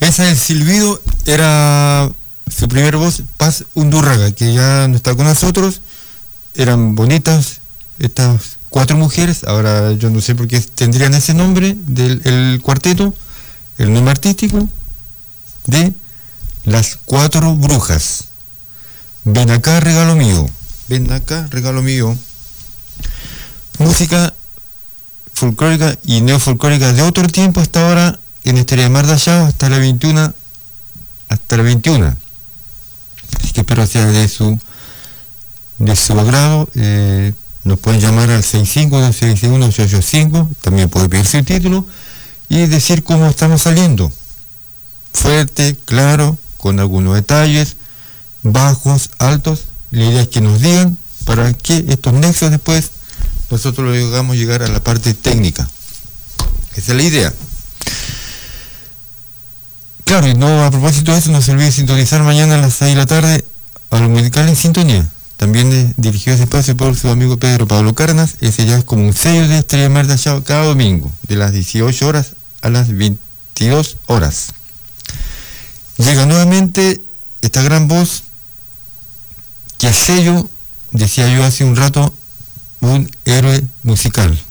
Esa del silbido era su primera voz, Paz Undurraga, que ya no está con nosotros. Eran bonitas estas 4 mujeres. Ahora yo no sé por qué tendrían ese nombre del cuarteto, el nombre artístico de Las 4 Brujas. Ven acá, regalo mío. Ven acá, regalo mío. Música folclórica y neofolclórica de otro tiempo hasta ahora en Estrella Mar de Allá hasta la 21. Así que espero sea de su agrado. Nos pueden llamar al 65-261-885, también puede pedir su título y decir cómo estamos saliendo. Fuerte, claro, con algunos detalles, bajos, altos. La idea es que nos digan para que estos nexos después nosotros lo hagamos llegar a la parte técnica. Esa es la idea. Claro, y no, a propósito de eso, no se olvide sintonizar mañana a las 6 de la tarde a los musicales en sintonía. También dirigió ese espacio por su amigo Pedro Pablo Cárdenas. Ese ya es como un sello de Estrella Mar de Allá cada domingo, de las 18 horas a las 22 horas. Llega nuevamente esta gran voz, que es sello, decía yo hace un rato, un héroe musical.